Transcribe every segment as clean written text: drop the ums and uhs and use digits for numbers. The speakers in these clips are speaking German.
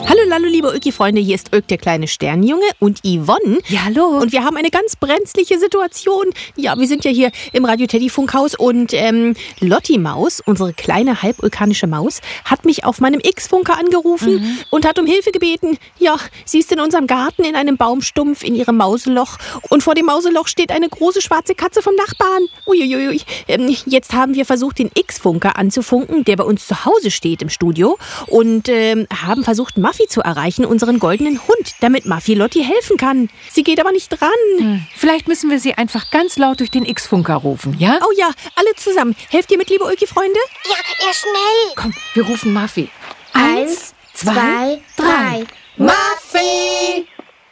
Hallo, liebe Ulki-Freunde, hier ist Ulk, der kleine Sternjunge, und Yvonne. Ja, hallo. Und wir haben eine ganz brenzliche Situation. Ja, wir sind ja hier im Radio-Teddy-Funkhaus und Lotti Maus, unsere kleine halbulkanische Maus, hat mich auf meinem X-Funker angerufen und hat um Hilfe gebeten. Ja, sie ist in unserem Garten in einem Baumstumpf in ihrem Mauseloch und vor dem Mauseloch steht eine große schwarze Katze vom Nachbarn. Uiuiui. Jetzt haben wir versucht, den X-Funker anzufunken, der bei uns zu Hause steht im Studio, und haben versucht, Muffy zu erreichen, unseren goldenen Hund, damit Muffy Lotti helfen kann. Sie geht aber nicht dran. Vielleicht müssen wir sie einfach ganz laut durch den X-Funker rufen, ja? Oh ja, alle zusammen. Helft ihr mit, liebe Ulki-Freunde? Ja, schnell. Komm, wir rufen Muffy. 1, 2, 3. Muffy!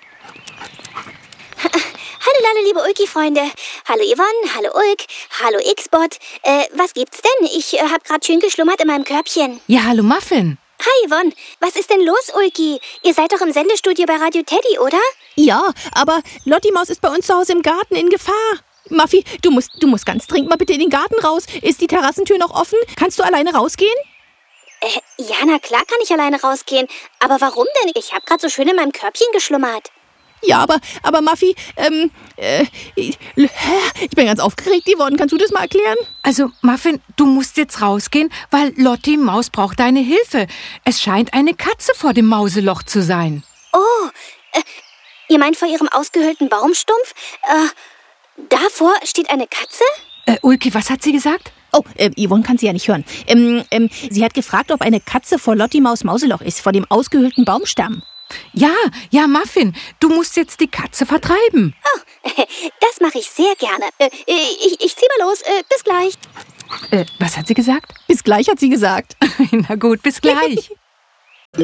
Hallo, liebe Ulki-Freunde. Hallo Yvonne, hallo Ulk, hallo X-Bot. Was gibt's denn? Ich hab grad schön geschlummert in meinem Körbchen. Ja, hallo Muffin. Hi Yvonne, was ist denn los, Ulki? Ihr seid doch im Sendestudio bei Radio Teddy, oder? Ja, aber Lotti Maus ist bei uns zu Hause im Garten in Gefahr. Muffy, du musst ganz dringend mal bitte in den Garten raus. Ist die Terrassentür noch offen? Kannst du alleine rausgehen? Ja, na klar kann ich alleine rausgehen. Aber warum denn? Ich hab grad so schön in meinem Körbchen geschlummert. Ja, aber Muffy, ich bin ganz aufgeregt, Yvonne. Kannst du das mal erklären? Also, Muffin, du musst jetzt rausgehen, weil Lotti Maus braucht deine Hilfe. Es scheint eine Katze vor dem Mauseloch zu sein. Oh, ihr meint vor ihrem ausgehöhlten Baumstumpf? Davor steht eine Katze? Ulki, was hat sie gesagt? Oh, Yvonne kann sie ja nicht hören. Sie hat gefragt, ob eine Katze vor Lotti Maus Mauseloch ist, vor dem ausgehöhlten Baumstamm. Ja, Muffin, du musst jetzt die Katze vertreiben. Oh, das mache ich sehr gerne. Ich zieh mal los. Bis gleich. Was hat sie gesagt? Bis gleich, hat sie gesagt. Na gut, bis gleich.